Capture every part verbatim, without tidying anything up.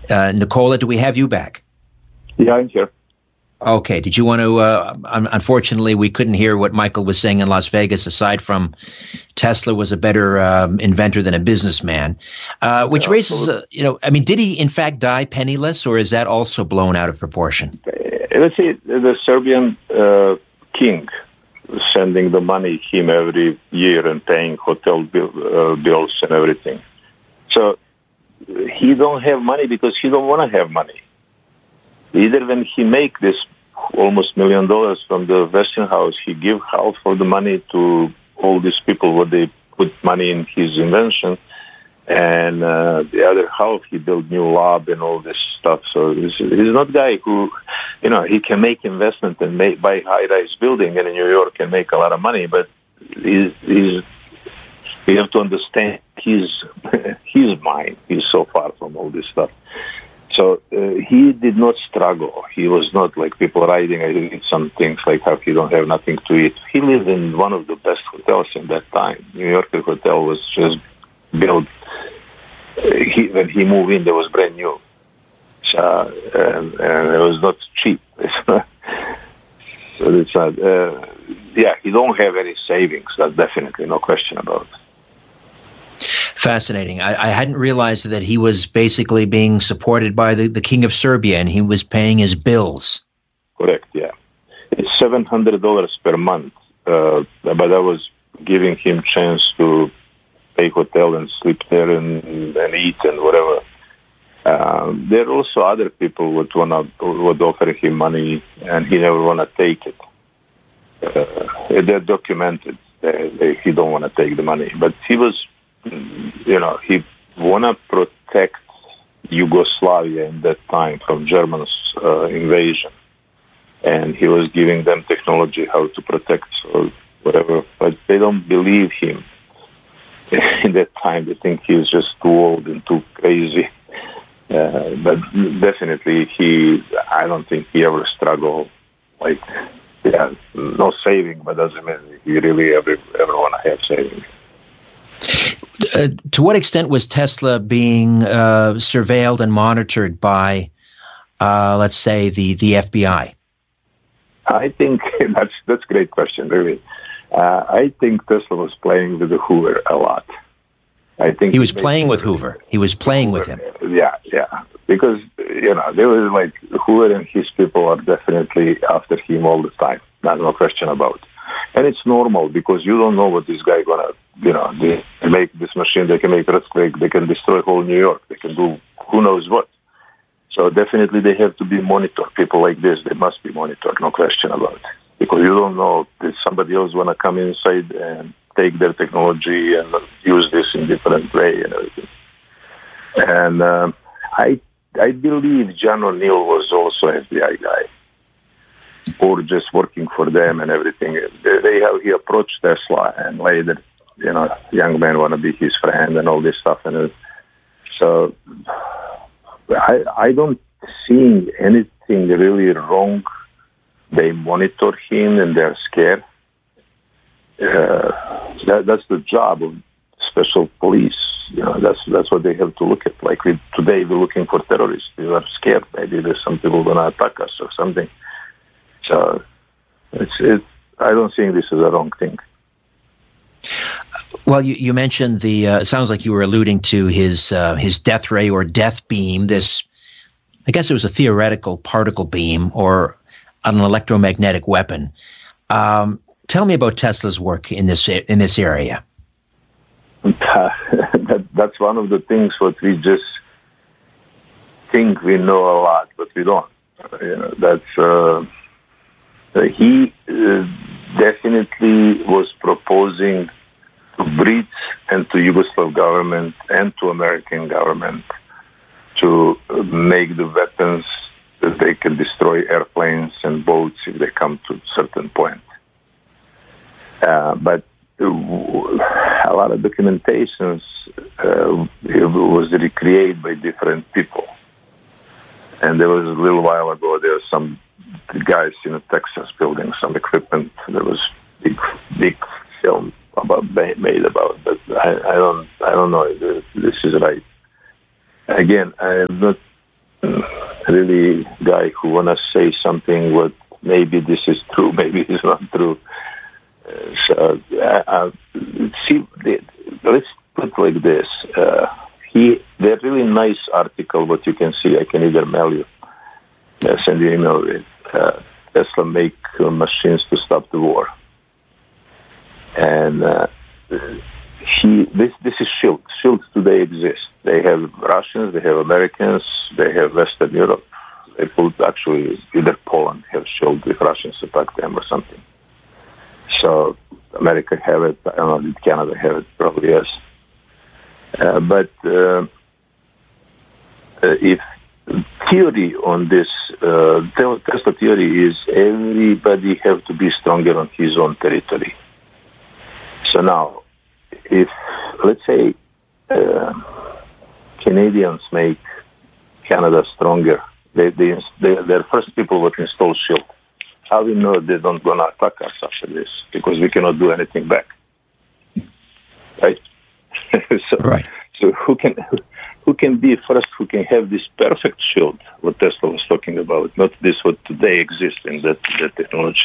Uh, Nicola, do we have you back? Yeah, I'm here. Okay. Did you want to, uh, un- unfortunately, we couldn't hear what Michael was saying in Las Vegas, aside from Tesla was a better um, inventor than a businessman, uh, which Yeah, raises, uh, you know, I mean, did he in fact die penniless, or is that also blown out of proportion? Let's say the Serbian uh, king sending the money him every year and paying hotel bill, uh, bills and everything. So he don't have money because he don't want to have money. Either when he make this almost million dollars from the Westinghouse, he give half of the money to all these people what they put money in his invention, and uh, the other half he build new lab and all this stuff. So he's, he's not a guy who, you know, he can make investment and make, buy high-rise building in New York and make a lot of money, but he's, he's you have to understand his his mind is so far from all this stuff. So uh, he did not struggle. He was not like people writing. I read some things like how he don't have nothing to eat. He lived in one of the best hotels in that time. New York Hotel was just built. Uh, he, when he moved in, there was brand new. Uh, and, and it was not cheap. So it's not, uh, yeah, he don't have any savings. That's definitely no question about it. Fascinating. I, I hadn't realized that he was basically being supported by the, the King of Serbia, and he was paying his bills. Correct, yeah. It's seven hundred dollars per month, uh, but I was giving him chance to pay hotel and sleep there and, and eat and whatever. Um, there are also other people would wanna would offer him money, and he never want to take it. Uh, they're documented. They, they, he don't want to take the money, but he was, you know, he want to protect Yugoslavia in that time from Germans' uh, invasion, and he was giving them technology how to protect or whatever. But they don't believe him. In that time, they think he's just too old and too crazy. Uh, but definitely, he. I don't think he ever struggled. Like, yeah, no saving, but doesn't mean he really ever ever want to have saving. Uh, to what extent was Tesla being uh, surveilled and monitored by, uh, let's say, the, the F B I? I think that's that's a great question, really. Uh, I think Tesla was playing with the Hoover a lot. I think he was he playing with Hoover. He was playing Hoover, with him. Yeah, yeah. Because, you know, they were like, Hoover and his people are definitely after him all the time. There's no question about it. And it's normal because you don't know what this guy gonna, you know, they make this machine, they can make earthquake, they can destroy whole New York, they can do who knows what. So definitely they have to be monitored. People like this, they must be monitored, no question about it. Because you don't know if somebody else wanna come inside and take their technology and use this in different way and everything. And um, I I believe John O'Neill was also F B I guy, or just working for them and everything. They, they have he approached Tesla, and later, you know, young men want to be his friend and all this stuff. And it, so I I don't see anything really wrong. They monitor him and they're scared. Uh, that, that's the job of special police. You know, that's that's what they have to look at. Like we, today, we're looking for terrorists. We are scared. Maybe there's some people going to attack us or something. So it's it. I don't think this is a wrong thing. Well, you, you mentioned the. Uh, it sounds like you were alluding to his uh, his death ray or death beam. This, I guess, it was a theoretical particle beam or an electromagnetic weapon. Um, Tell me about Tesla's work in this in this area. that, that's one of the things what we just think we know a lot, but we don't. You know, that's uh, he uh, definitely was proposing to Brits and to Yugoslav government and to American government to make the weapons that they can destroy airplanes and boats if they come to a certain point. Uh, but uh, a lot of documentations uh, was recreated by different people. And there was a little while ago, there were some guys in Texas building some equipment. There was big, big film about made about, but I, I don't, I don't know if this is right. Again, I am not really guy who wanna say something what maybe this is true, maybe it's not true. Uh, so uh, uh, see, the, let's put it like this. Uh, he, they're really nice article. What you can see, I can either mail you, uh, send you email with. Uh, Tesla make uh, machines to stop the war, and uh, he. This this is Shield. Shield today exists. They have Russians, they have Americans, they have Western Europe. They put actually either Poland have Shield if Russians attack them or something. So America have it. I don't know. Did Canada have it? Probably yes. Uh, but uh, if theory on this, uh, Tesla theory is everybody have to be stronger on his own territory. So now, if, let's say, uh, Canadians make Canada stronger, they, they, they, they're first people would install Shield. How we know they don't gonna attack us after this? Because we cannot do anything back. Right? so, right. So who can... Who can be first, who can have this perfect shield, what Tesla was talking about, not this what today exists in that, that technology.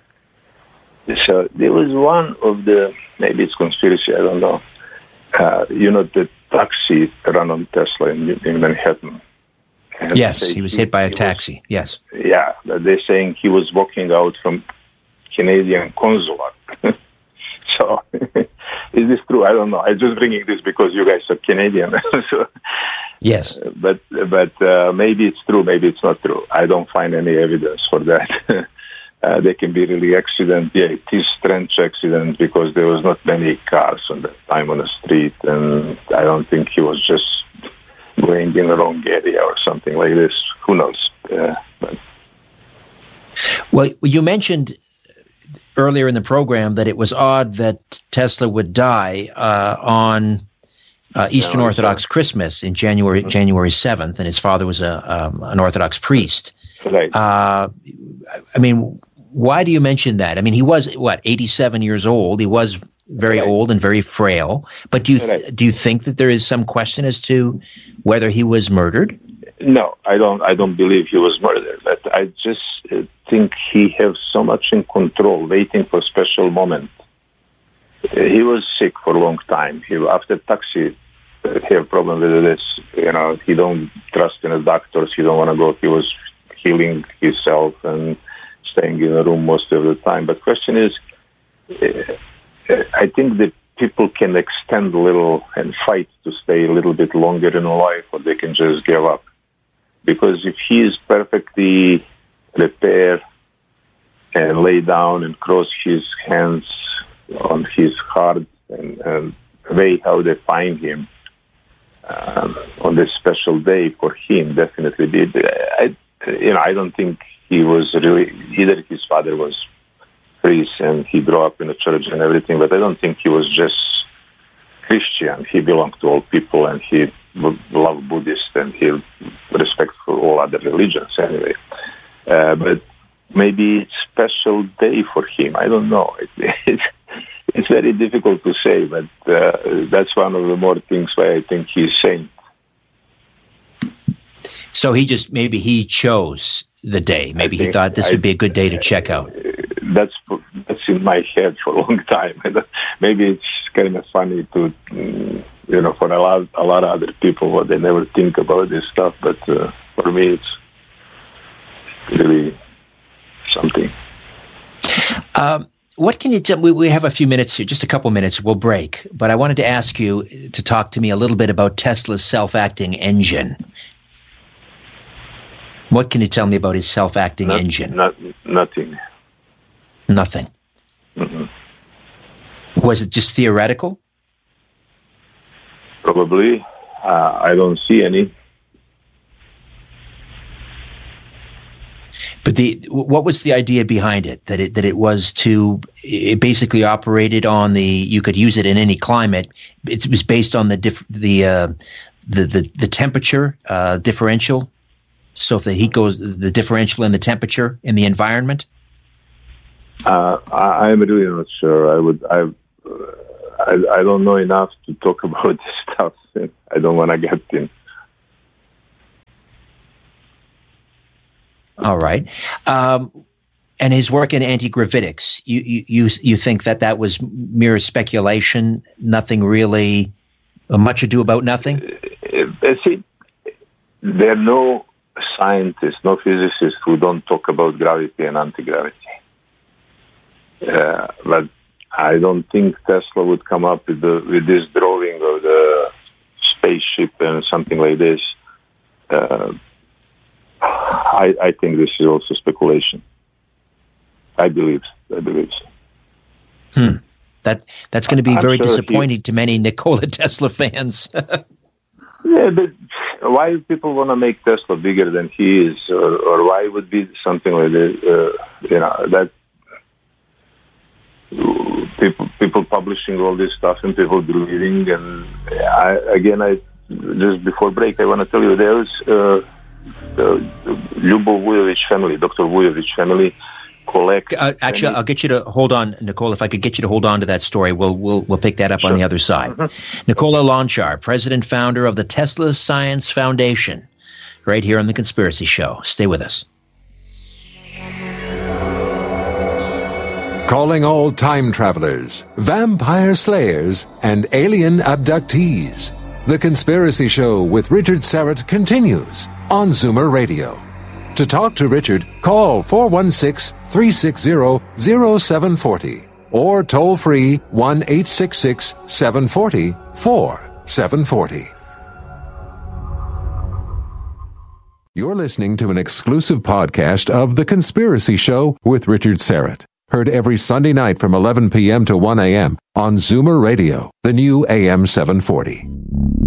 So there was one of the, maybe it's conspiracy, I don't know. Uh, you know, the taxi ran on Tesla in, in Manhattan. And yes, he was hit by a taxi, was, yes. Yeah, they're saying he was walking out from Canadian consulate. So, is this true? I don't know. I'm just bringing this because you guys are Canadian. so, yes. Uh, but but uh, maybe it's true, maybe it's not true. I don't find any evidence for that. uh, there can be really accident. Yeah, it is strange accident because there was not many cars on that time on the street, and I don't think he was just going in the wrong area or something like this. Who knows? Uh, but. Well, you mentioned earlier in the program that it was odd that Tesla would die uh, on uh, Eastern no, Orthodox sure. Christmas in January mm-hmm. January seventh, and his father was a um, an Orthodox priest. Right. Uh, I mean, why do you mention that? I mean, he was what eighty-seven years old. He was very right. old and very frail. But do you th- right. do you think that there is some question as to whether he was murdered? No, I don't. I don't believe he was murdered. But I just uh, think he has so much in control, waiting for special moment. Uh, he was sick for a long time. He after taxi, uh, he have problem with this. You know, he don't trust in the doctors. He don't want to go. He was healing himself and staying in a room most of the time. But question is, uh, I think that people can extend a little and fight to stay a little bit longer in life, or they can just give up. Because if he is perfectly prepared and lay down and cross his hands on his heart and, and way how they find him um, on this special day for him, definitely be. I, you know, I don't think he was really either. His father was priest and he grew up in the church and everything, but I don't think he was just Christian. He belonged to all people and he loved Buddhist and he respect for all other religions anyway. Uh, but maybe it's special day for him. I don't know. It, it's, it's very difficult to say, but uh, that's one of the more things why I think he's saint. So he just, maybe he chose the day. Maybe he thought this I, would be a good day to check out. That's that's in my head for a long time. Maybe it's kind of funny to, you know, for a lot a lot of other people, what they never think about this stuff. But uh, for me, it's really something. Um, what can you tell? We, we have a few minutes here, just a couple minutes. We'll break. But I wanted to ask you to talk to me a little bit about Tesla's self-acting engine. What can you tell me about his self-acting not, engine? Not, nothing. Nothing. Mm-hmm. Was it just theoretical? Probably. Uh, I don't see any. But the what was the idea behind it? That it that it was to it basically operated on the you could use it in any climate. It was based on the diff, the, uh, the the the temperature uh, differential. So if the heat goes, the differential in the temperature in the environment. Uh, I, I'm really not sure. I would. I, I. I don't know enough to talk about this stuff. I don't want to get in. All right. Um, and his work in anti-gravitics, you, you you you think that that was mere speculation, nothing really, uh, much ado about nothing? Uh, see, there are no scientists, no physicists who don't talk about gravity and anti-gravity. Uh, but I don't think Tesla would come up with the with this drawing of the spaceship and something like this. Uh, I, I think this is also speculation. I believe. I believe so. Hmm. That that's going to be I'm very sure disappointing he, to many Nikola Tesla fans. Yeah, but why do people want to make Tesla bigger than he is, or, or why would be something like this? Uh, you know that people people publishing all this stuff and people believing. And I, again, I just before break, I want to tell you there's uh, the Lyubov Vujovic family, Doctor Vujovic family. Collect. Uh, actually, I'll get you to hold on, Nicole. If I could get you to hold on to that story, we'll we'll we'll pick that up sure. on the other side. Mm-hmm. Nikola Lonchar, president founder of the Tesla Science Foundation, right here on The Conspiracy Show. Stay with us. Calling all time travelers, vampire slayers, and alien abductees. The Conspiracy Show with Richard Syrett continues on Zoomer Radio. To talk to Richard, call four one six, three six zero, zero seven four zero or toll free one eight six six, seven four zero, four seven four zero. You're listening to an exclusive podcast of The Conspiracy Show with Richard Syrett. Heard every Sunday night from eleven p.m. to one a.m. on Zoomer Radio, the new A M seven forty.